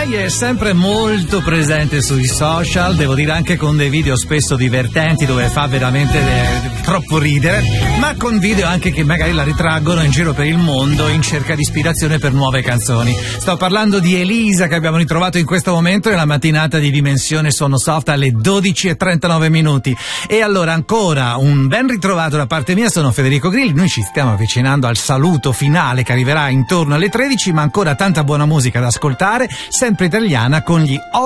Lei è sempre molto presente sui social, devo dire anche con dei video spesso divertenti dove fa veramente troppo ridere, ma con video anche che magari la ritraggono in giro per il mondo in cerca di ispirazione per nuove canzoni. Sto parlando di Elisa, che abbiamo ritrovato in questo momento nella mattinata di Dimensione Suono Soft alle 12:39 minuti. E allora ancora un ben ritrovato da parte mia, sono Federico Grilli, noi ci stiamo avvicinando al saluto finale che arriverà intorno alle 13, ma ancora tanta buona musica da ascoltare, sempre italiana con gli